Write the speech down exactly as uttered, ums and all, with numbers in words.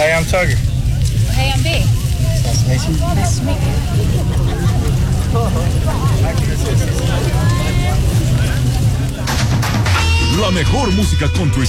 Hi, I'm Tugger. Hey, I'm B. Nice to meet you. Nice to meet you. La mejor música country